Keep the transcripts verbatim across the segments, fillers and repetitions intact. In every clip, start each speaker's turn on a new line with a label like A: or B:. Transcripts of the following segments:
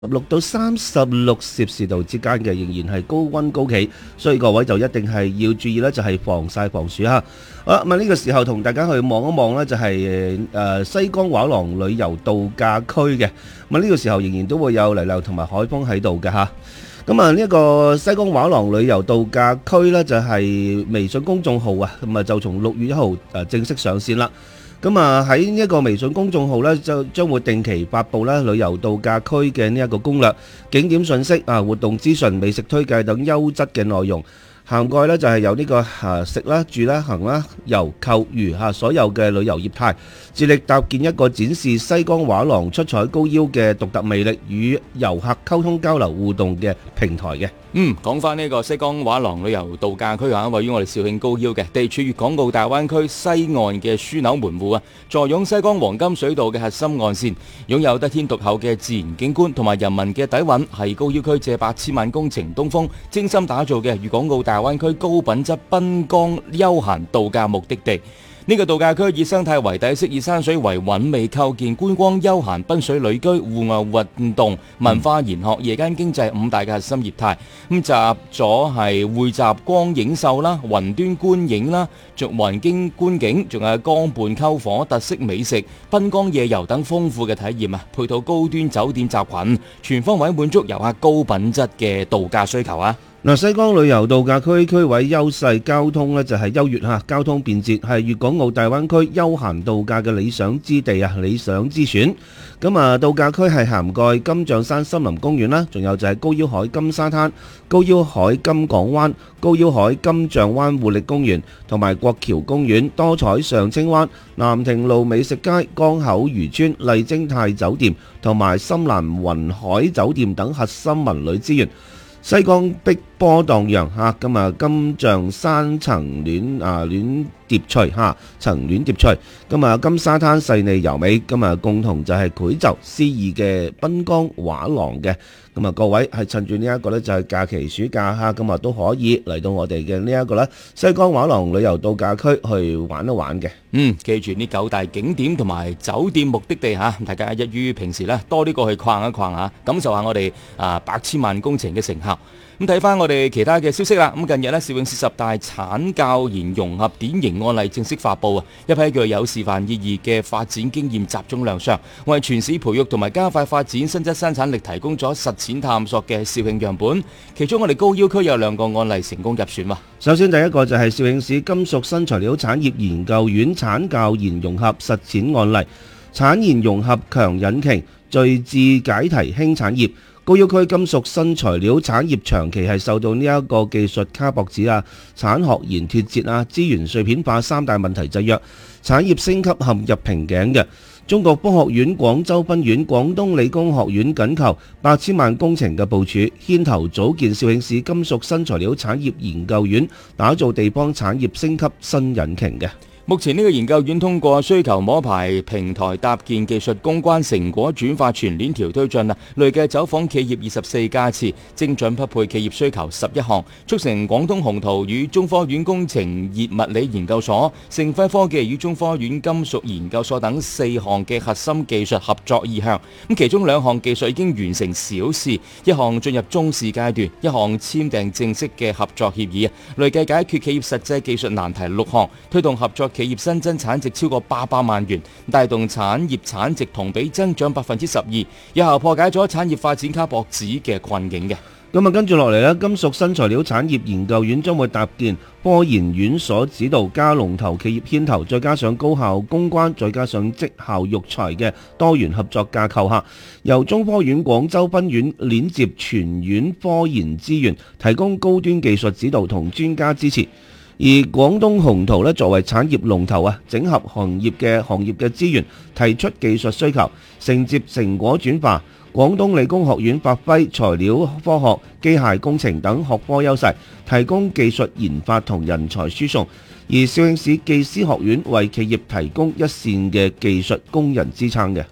A: 十六到三十六攝氏度之間嘅，仍然係高溫高企，所以各位就一定係要注意咧，就係防曬防暑哈。好啦，咁啊呢個時候同大家去望一望咧，就係誒西江畫廊旅遊度假區嘅。咁啊呢個時候仍然都會有泥流同埋海風喺度嘅哈。咁啊呢一個西江畫廊旅遊度假區咧，就係微信公眾號啊，咁啊就從六月一號誒正式上線啦。咁啊喺呢一個微信公眾號咧，就將會定期發布咧旅遊度假區嘅呢一個攻略、景點信息啊、活動資訊、美食推介等優質嘅內容，涵蓋咧就係由呢個啊食啦、住啦、行啦、遊購娛嚇所有嘅旅遊業態，致力搭建一個展示西江畫廊出彩高腰嘅獨特魅力與遊客溝通交流互動嘅平台嘅。
B: 嗯，講翻呢個西江畫廊旅遊度假區啊，位於我哋肇慶高腰嘅，地處粵港澳大灣區西岸嘅樞紐門戶啊，坐擁西江黃金水道嘅核心岸線，擁有得天獨厚嘅自然景觀同埋人文嘅底蘊，係高腰區借百千萬工程東風精心打造嘅粵港澳大灣區高品質濱江休閒度假目的地。呢個度假區以生態為底色，以山水為韻味，構建觀光休閒濱水旅居、戶外運動、文化研學、夜間經濟五大嘅核心業態。咁集咗係匯集光影秀啦、雲端觀影啦、仲雲經觀景，仲有江畔篝火、特色美食、濱江夜遊等豐富嘅體驗啊！配套高端酒店集群，全方位滿足遊客高品質嘅度假需求啊！
A: 嗱，西江旅遊度假區區位優勢，交通咧就係優越嚇，交通便捷，係粵港澳大灣區休閒度假嘅理想之地啊，理想之選。咁啊，度假區係涵蓋金象山森林公園啦，仲有就係高腰海金沙灘、高腰海金港灣、高腰海金象灣活力公園同埋國橋公園、多彩上青灣、南亭路美食街、江口漁村、麗晶泰酒店同埋深藍雲海酒店等核心文旅資源。西江碧波蕩漾嚇，咁啊金象山層戀啊戀疊翠嚇，層戀疊翠，咁啊金沙灘細膩柔美，咁啊共同就係繪就詩意嘅濱江畫廊嘅。咁啊各位係趁住呢一個咧就係假期暑假嚇，咁啊都可以嚟到我哋嘅呢一個咧西江畫廊旅遊度假區去玩一玩嘅。
B: 嗯，記住呢九大景點同埋酒店目的地嚇，大家一於平時咧多啲過去逛一逛嚇，感受下我哋啊百千萬工程嘅成效。咁睇翻我哋其他嘅消息啦，咁近日呢，攝影師十大產教研融合典型案例正式發布啊，一批具有示範意義嘅發展經驗集中亮相，為全市培育同埋加快發展新質生產力提供咗實踐探索嘅肇慶樣本。其中我哋高腰區有兩個案例成功入選喎。
A: 首先第一個就係肇慶市金屬新材料產業研究院產教研融合實踐案例，產研融合強引擎，聚智解題輕產業。高腰區金屬新材料產業長期係受到呢一個技術卡脖子啊、產學研脫節啊、資源碎片化三大問題制約，產業升級陷入瓶頸嘅。中國科學院廣州分院、廣東理工學院緊扣八千萬工程嘅部署，牽頭組建肇慶市金屬新材料產業研究院，打造地方產業升級新引擎嘅。
B: 目前呢個研究院通過需求摸排平台搭建技術攻關成果轉化全鏈條推進啊，累計走訪企業二十四家次，精準匹配企業需求十一項，促成廣東宏圖與中科院工程業物理研究所、盛輝科技與中科院金屬研究所等四項嘅核心技術合作意向。咁其中兩項技術已經完成小試，一項進入中試階段，一項簽訂正式嘅合作協議啊，累計解決企業實際技術難題六項，推動合作企業新增產值超過八百萬元，帶動產業產值同比增長百分之十二，有效破解咗產業發展卡脖子嘅困境嘅。
A: 咁啊，跟住落嚟咧，金屬新材料產業研究院將會搭建科研院所指導加龍頭企業牽頭，再加上高效公關，再加上績效育才嘅多元合作架構下，由中科院廣州分院鏈接全院科研資源，提供高端技術指導同專家支持。而廣東宏圖咧作為產業龍頭啊，整合行業嘅行業嘅資源，提出技術需求，承接成果轉化。廣東理工學院發揮材料科學、機械工程等學科優勢，提供技術研發同人才輸送。而肇慶市技師學院為企業提供一線嘅技術工人支撐嘅。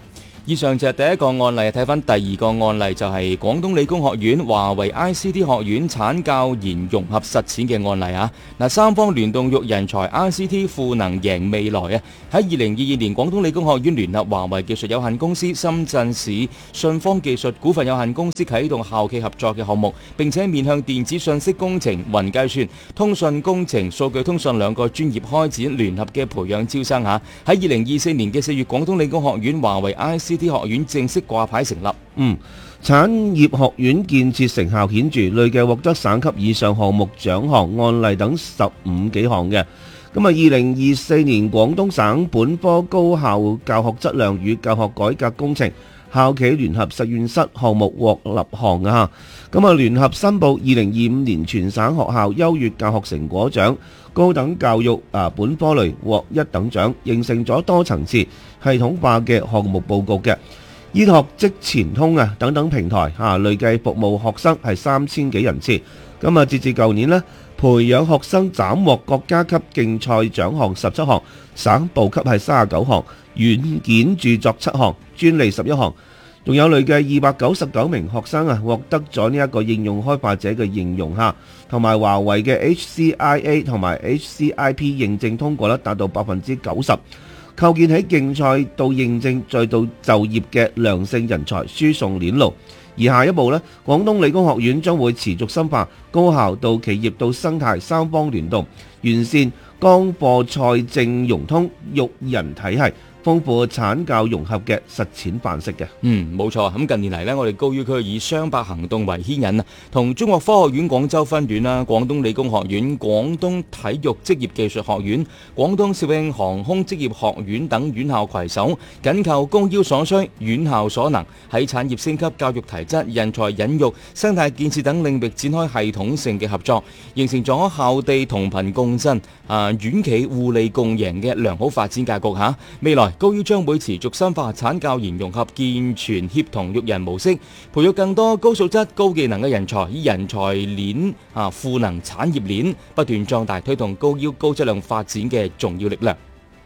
B: 以上就係第一個案例，睇翻第二個案例就係廣東理工學院華為 I C T 學院產教研融合實踐嘅案例啊！嗱，三方聯動育人才 I C T 賦能贏未來啊！喺二零二二年，廣東理工學院聯合華為技術有限公司、深圳市信方技術股份有限公司啟動校企合作嘅項目，並且面向電子信息工程、雲計算、通訊工程、數據通訊兩個專業開展聯合嘅培養招生嚇。喺二零二四年嘅四月，廣東理工學院華為 I C T 學院正式掛牌成立。
A: 嗯，產業學院建設成效顯著，累計獲得省級以上項目獎項案例等十五幾項嘅。咁啊，二零二四年廣東省本科高校教學質量與教學改革工程校企聯合實驗室項目獲立項啊！咁啊，聯合申報二零二五年全省學校優越教學成果獎，高等教育啊本科類獲一等獎，形成咗多層次系統化嘅項目報告嘅。醫學職前通啊等等平台啊，累計服務學生係三千幾人次。咁啊，截至舊年呢，培養學生斬獲國家級競賽獎項十七項，省部級係三十九項，軟件著作七項，專利十一項，仲有累計二百九十九名學生啊獲得咗呢一個應用開發者嘅應用嚇，同埋華為嘅 H C I A 同埋 H C I P 認證通過率達到百分之九十。構建喺競賽到認證再到就業嘅良性人才輸送鏈路。而下一步呢，廣東理工學院將會持續深化高校到企業到生態三方聯動，完善綱課賽政融通育人體系，豐富產教融合嘅實踐範式嘅。
B: 嗯，冇錯。咁近年嚟呢，我哋高於區以雙百行動為牽引啊，同中國科學院廣州分院啦、廣東理工學院、廣東體育職業技術學院、廣東肇慶航空職業學院等院校攜手，緊扣公邀所需、院校所能，喺產業升級、教育提質、人才引育、生態建設等領域展開系統性嘅合作，形成咗校地同頻共振、啊院企互利共贏嘅良好發展格局嚇。未來高於將會持續深化產教研融合健全協同育人模式，培育更多高素質、高技能嘅人才，以人才鏈啊賦能產業鏈，不斷壯大推動高腰高質量發展嘅重要力量。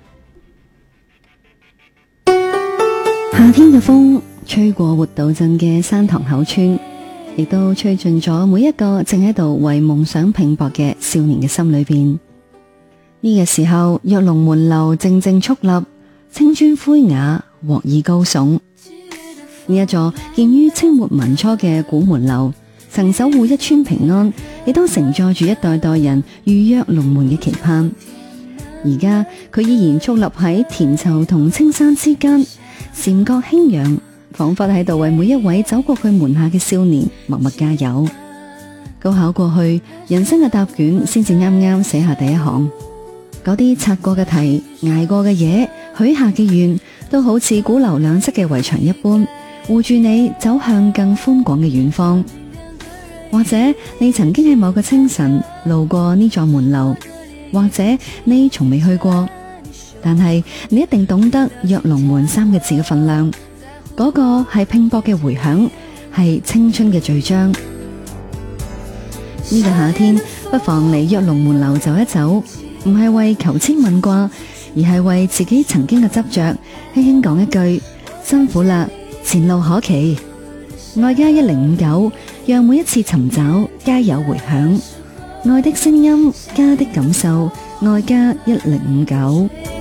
C: 夏天嘅風吹過活道鎮嘅山塘口村，亦都吹進咗每一個正喺度為夢想拼搏嘅少年嘅心裏邊。呢個時候，躍龍門樓靜靜矗立，青磚灰瓦，鑊耳高聳。呢一座建於清末民初嘅古門樓，曾守護一村平安，亦都承載住一代代人預躍龍門嘅期盼。而家佢依然矗立喺田疇同青山之間，禪覺輕揚，仿佛喺度為每一位走過佢門下嘅少年默默加油。高考過去，人生嘅答卷先至啱啱寫下第一行。嗰啲擦過嘅題、捱過嘅嘢、許下嘅願，都好似古樓兩側嘅圍牆一般，護住你走向更寬廣嘅遠方。或者你曾經喺某個清晨路過呢座門樓，或者你從未去過，但係你一定懂得躍龍門三個字嘅分量。嗰個係拼搏嘅回響，係青春嘅序章。呢個夏天，不妨嚟躍龍門樓走一走。唔係為求籤問卦，而係為自己曾經嘅執着，輕輕講一句辛苦啦，前路可期。愛家一零五九，讓每一次尋找皆有回響。愛的聲音，家的感受，愛家一零五九。